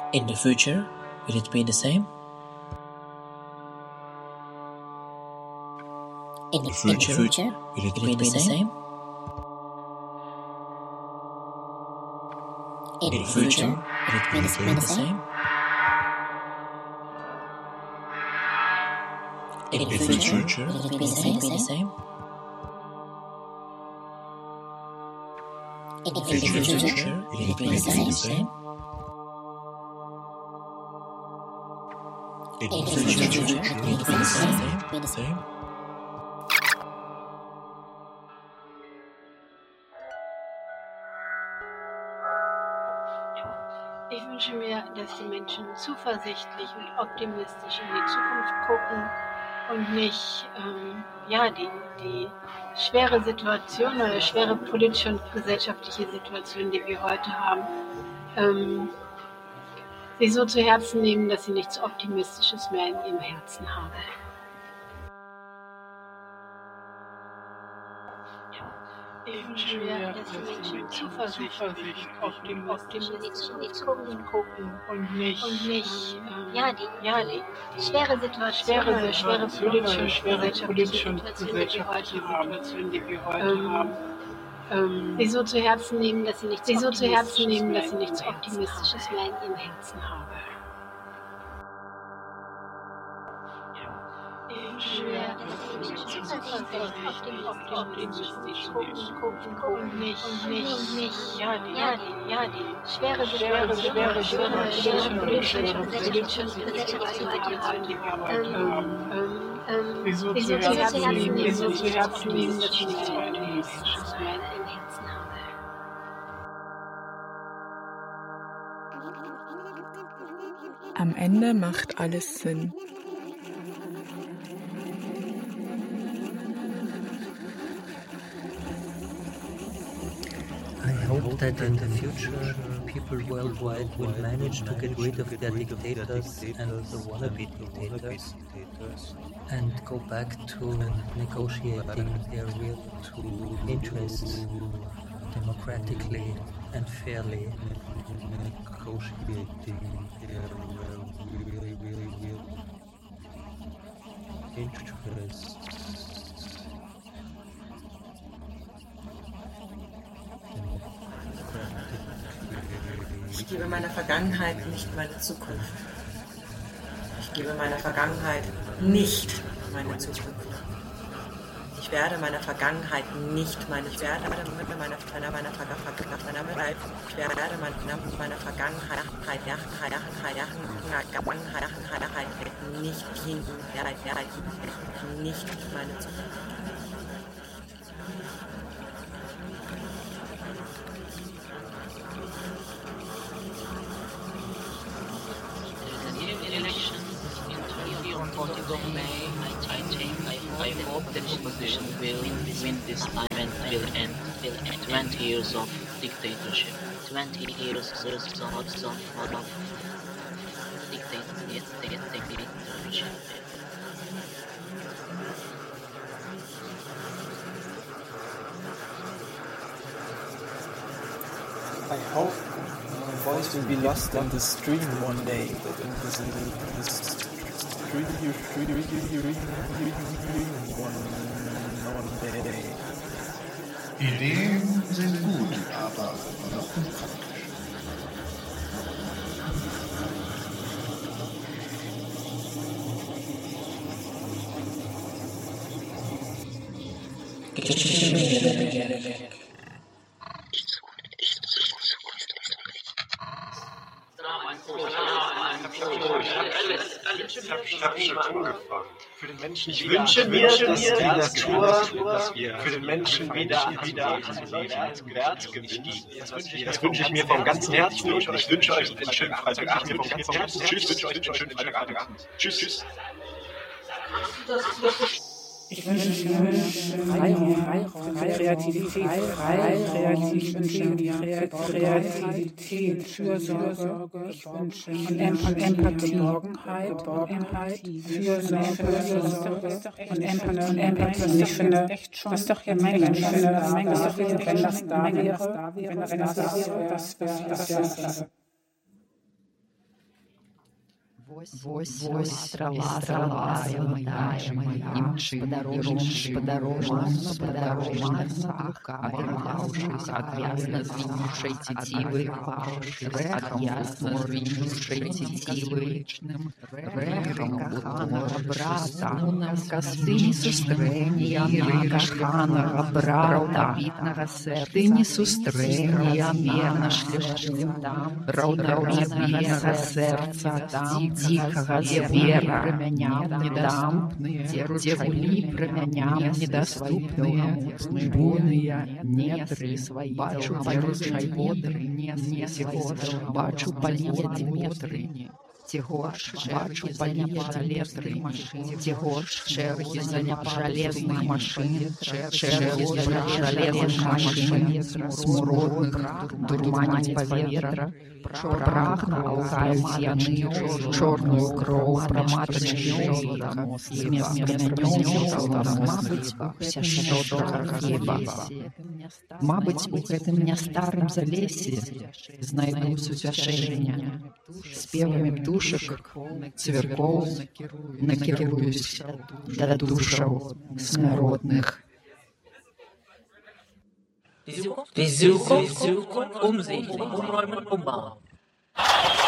In the future, will it be the same? In the future, will it be the same? In the future, will it be the same? In the future, will it be the same? In the future, will it be the same? In the future, will it be the same? Ich wünsche mir, dass die Menschen zuversichtlich und optimistisch in die Zukunft gucken und nicht die schwere Situation oder schwere politische und gesellschaftliche Situation, die wir heute haben, sich so zu Herzen nehmen, dass sie nichts Optimistisches mehr in ihrem Herzen haben. Ich wünsche mir, dass die Menschen zuversichtlich optimistisch in die Zukunft gucken und nicht die schwere Situation, schwere politische und gesellschaftliche Situation, die wir heute haben, sich so zu Herzen nehmen, dass sie nichts Optimistisches mehr in ihrem Herzen haben. Ich wünsche mir, dass die Menschen zuversichtlich optimistisch gucken und nicht die schwere politische und gesellschaftliche Situation, die wir heute haben, sich so zu Herzen nehmen, dass sie nichts Optimistisches mehr in ihrem Herzen haben. Am Ende macht alles Sinn. I hope that in the future people worldwide will manage to get rid of their dictators and the wannabe dictators and go back to negotiating their real interests democratically and fairly. Ich gebe meiner Vergangenheit nicht meine Zukunft. Ich gebe meiner Vergangenheit nicht meine Zukunft. Ich werde meiner Vergangenheit nicht meine Zukunft. Ich werde meiner Vergangenheit nicht meine Zukunft. I hope the opposition will win this time and will end 20 years of dictatorship. 20 years of dictatorship. I hope my voice will be lost in the stream one day. Ideen sind gut, aber unpraktisch. Ich habe schon angefangen. Ich wünsche mir, dass die Natur für den Menschen wieder Wert gewinnt. Das wünsche ich mir vom ganzen Herzen. Und ich wünsche euch einen schönen Freitag. Ich wünsche euch einen schönen Freitag. Tschüss. Ich wünsche mir Freiraum für Kreativität, Fürsorge, ich wünsche Empathie, Geborgenheit, Fürsorge und Empathie. Ich finde, das ist doch jetzt mein Mensch, wenn das da wäre, das wäre. Інші подорожних обірвавшись одв'язно звінувши тітіви, одв'язно звінувши тітіви, реком коханого брата, ти не сустрення коханого брата, ти не сустрення мирно шлюбним, родного серця, дикого звера, променям не дам, те гули променям недоступные, буйные нетры, бачу полючай водры, бачу паліє метри, бачу паліє летры, черги за железных машин, черги за железных машин, смуродных, дурманить поветра, прах толкают яны, черную кровь проматывающую золотом, мабуть, уся щедра хліба. Мабуть, у гэтым нястарым залесе знайду суцяшэння, спевамі птушак, цвяркоў накіруюсь да душаў смяротных. Die Suche umsehen, umräumen, umbauen.